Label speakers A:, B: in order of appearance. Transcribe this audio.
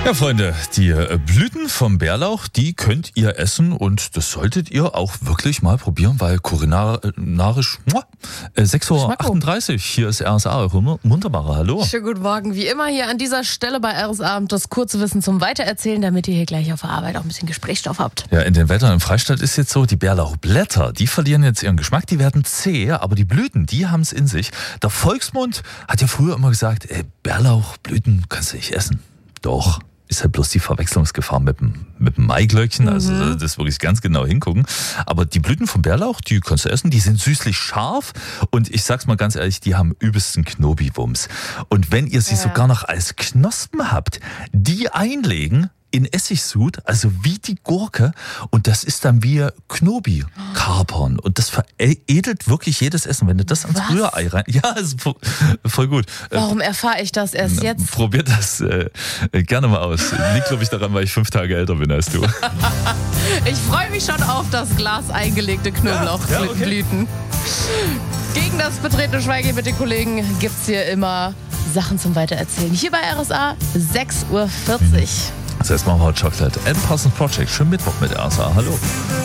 A: Ja, Freunde, die Blüten vom Bärlauch, die könnt ihr essen und das solltet ihr auch wirklich mal probieren, weil kulinarisch 6:38 Uhr, hier ist RSA, eure wunderbare Hallo.
B: Schönen guten Morgen, wie immer hier an dieser Stelle bei RSA das kurze Wissen zum Weitererzählen, damit ihr hier gleich auf der Arbeit auch ein bisschen Gesprächsstoff habt.
A: Ja, in den Wäldern im Freistaat ist jetzt so, die Bärlauchblätter, die verlieren jetzt ihren Geschmack, die werden zäh, aber die Blüten, die haben es in sich. Der Volksmund hat ja früher immer gesagt, Bärlauchblüten kannst du nicht essen. Doch. Ist halt bloß die Verwechslungsgefahr mit dem Maiglöckchen, also das wirklich ganz genau hingucken. Aber die Blüten vom Bärlauch, die kannst du essen, die sind süßlich scharf und ich sag's mal ganz ehrlich, die haben übelsten Knobi-Wumms. Und wenn ihr sie sogar noch als Knospen habt, die einlegen in Essigsud, also wie die Gurke, und das ist dann wie Knobi-Kapern und das veredelt wirklich jedes Essen, wenn du das ans Rührei rein... Ja, ist voll gut.
B: Warum erfahre ich das erst jetzt?
A: Probiert das gerne mal aus. Liegt, glaube ich, daran, weil ich 5 Tage älter bin als du.
B: Ich freue mich schon auf das Glas eingelegte Knoblauchblüten. Gegen das betretene Schweigen mit den Kollegen gibt's hier immer Sachen zum Weitererzählen. Hier bei RSA 6:40 Uhr.
A: Das heißt, machen wir Hot Chocolate and Parsons Project. Schönen Mittwoch mit RSA. Hallo.